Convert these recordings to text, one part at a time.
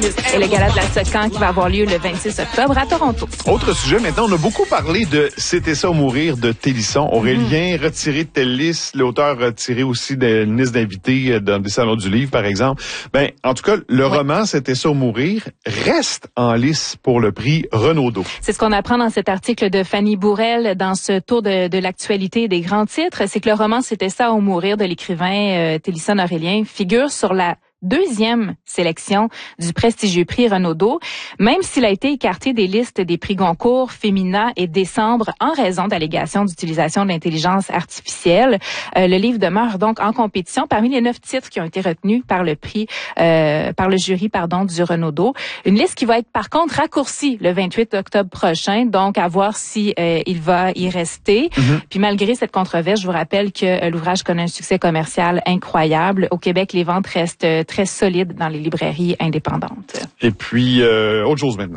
Et le gala de la Socan qui va avoir lieu le 26 octobre à Toronto. Autre sujet, maintenant, on a beaucoup parlé de C'était ça ou mourir de Télisson. Aurélien retiré de telle liste, l'auteur retiré aussi d'une liste d'invités dans des salons du livre, par exemple. Ben, en tout cas, le roman C'était ça ou mourir reste en lice pour le prix Renaudot. C'est ce qu'on apprend dans cet article de Fanny Bourrel dans ce tour de l'actualité des grands titres. C'est que le roman C'était ça ou mourir de l'écrivain Télisson Aurélien figure sur la deuxième sélection du prestigieux prix Renaudot, même s'il a été écarté des listes des prix Goncourt, Femina et Décembre en raison d'allégations d'utilisation de l'intelligence artificielle. Le livre demeure donc en compétition parmi les 9 titres qui ont été retenus par le prix, par le jury, du Renaudot. Une liste qui va être par contre raccourcie le 28 octobre prochain, donc à voir si il va y rester. Puis malgré cette controverse, je vous rappelle que l'ouvrage connaît un succès commercial incroyable. Au Québec, les ventes restent très solide dans les librairies indépendantes. Et puis, autre chose maintenant.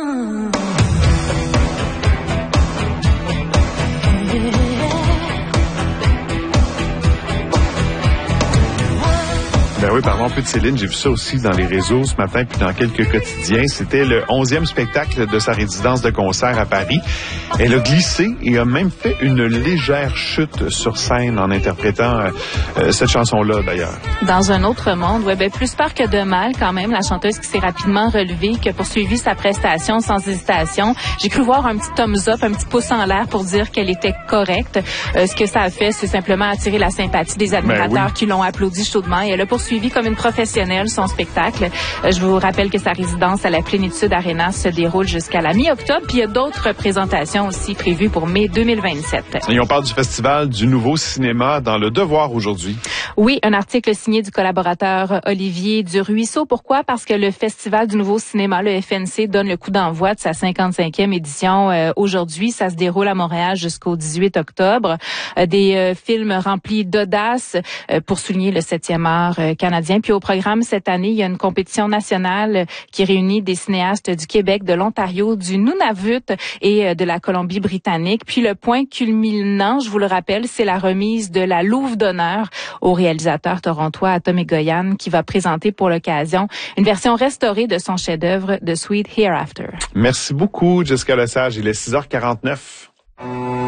Ben oui, parlons un peu de Céline. J'ai vu ça aussi dans les réseaux ce matin, puis dans quelques quotidiens. C'était le 11e spectacle de sa résidence de concert à Paris. Elle a glissé et a même fait une légère chute sur scène en interprétant cette chanson-là, d'ailleurs. Dans un autre monde, plus peur que de mal, quand même, la chanteuse qui s'est rapidement relevée, qui a poursuivi sa prestation sans hésitation. J'ai cru voir un petit thumbs up, un petit pouce en l'air pour dire qu'elle était correcte. Ce que ça a fait, c'est simplement attirer la sympathie des admirateurs qui l'ont applaudi chaudement. Et elle a poursuivi comme une professionnelle son spectacle. Je vous rappelle que sa résidence à la Plénitude Arena se déroule jusqu'à la mi-octobre. Puis il y a d'autres présentations aussi prévues pour mai 2027. Et on parle du Festival du Nouveau Cinéma dans Le Devoir aujourd'hui. Oui, un article signé du collaborateur Olivier Duruisseau. Pourquoi? Parce que le Festival du Nouveau Cinéma, le FNC, donne le coup d'envoi de sa 55e édition aujourd'hui. Ça se déroule à Montréal jusqu'au 18 octobre. Des films remplis d'audace pour souligner le 7e art canadien. Puis au programme cette année, il y a une compétition nationale qui réunit des cinéastes du Québec, de l'Ontario, du Nunavut et de la Colombie-Britannique. Puis le point culminant, je vous le rappelle, c'est la remise de la Louve d'honneur au réalisateur torontois Tom Egoyan qui va présenter pour l'occasion une version restaurée de son chef-d'œuvre The Sweet Hereafter. Merci beaucoup, Jessica Lesage. Il est 6h49.